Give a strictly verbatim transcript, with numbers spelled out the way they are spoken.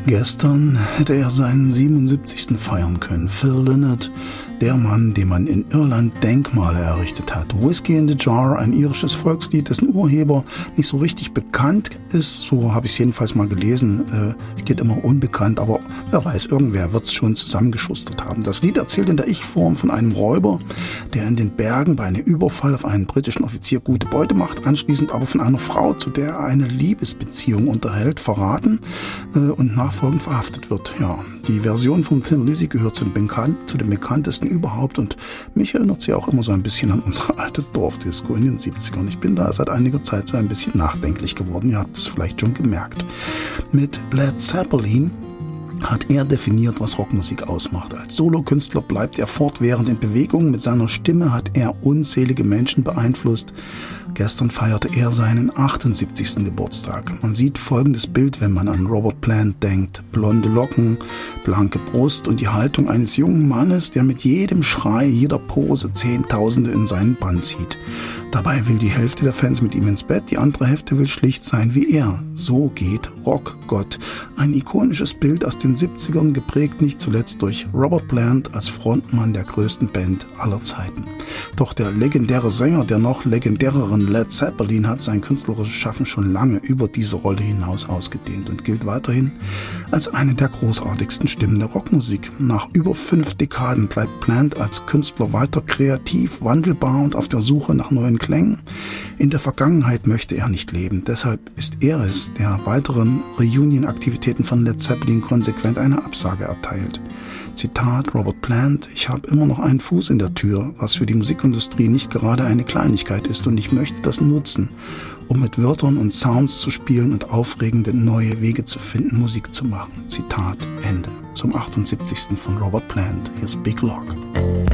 Gestern hätte er seinen siebenundsiebzigsten feiern können. Phil Lynott, der Mann, dem man in Irland Denkmale errichtet hat. Whiskey in the Jar, ein irisches Volkslied, dessen Urheber nicht so richtig bekannt ist. So habe ich es jedenfalls mal gelesen. Äh, steht immer unbekannt, aber wer weiß, irgendwer wird es schon zusammengeschustert haben. Das Lied erzählt in der Ich-Form von einem Räuber, der in den Bergen bei einem Überfall auf einen britischen Offizier gute Beute macht, anschließend aber von einer Frau, zu der er eine Liebesbeziehung unterhält, verraten äh, und nachfolgend verhaftet wird. Ja, die Version von Thin Lizzy gehört zu den, bekannt, zu den bekanntesten überhaupt und mich erinnert sie auch immer so ein bisschen an unsere alte Dorfdisco in den siebzigern. Ich bin da seit einiger Zeit so ein bisschen nachdenklich geworden. Ihr habt es vielleicht schon gemerkt. Mit Led Zeppelin hat er definiert, was Rockmusik ausmacht. Als Solokünstler bleibt er fortwährend in Bewegung. Mit seiner Stimme hat er unzählige Menschen beeinflusst. Gestern feierte er seinen achtundsiebzigsten Geburtstag. Man sieht folgendes Bild, wenn man an Robert Plant denkt. Blonde Locken, blanke Brust und die Haltung eines jungen Mannes, der mit jedem Schrei, jeder Pose Zehntausende in seinen Bann zieht. Dabei will die Hälfte der Fans mit ihm ins Bett, die andere Hälfte will schlicht sein wie er. So geht Rockgott. Ein ikonisches Bild aus den siebzigern, geprägt nicht zuletzt durch Robert Plant als Frontmann der größten Band aller Zeiten. Doch der legendäre Sänger der noch legendäreren Led Zeppelin hat sein künstlerisches Schaffen schon lange über diese Rolle hinaus ausgedehnt und gilt weiterhin als eine der großartigsten Stimmen der Rockmusik. Nach über fünf Dekaden bleibt Plant als Künstler weiter kreativ, wandelbar und auf der Suche nach neuen Klängen. In der Vergangenheit möchte er nicht leben. Deshalb ist er es, der weiteren Reunion-Aktivitäten von Led Zeppelin konsequent eine Absage erteilt. Zitat Robert Plant: Ich habe immer noch einen Fuß in der Tür, was für die Musikindustrie nicht gerade eine Kleinigkeit ist, und ich möchte das nutzen, um mit Wörtern und Sounds zu spielen und aufregende neue Wege zu finden, Musik zu machen. Zitat Ende. Zum achtundsiebzigsten von Robert Plant. Hier ist Big Lock.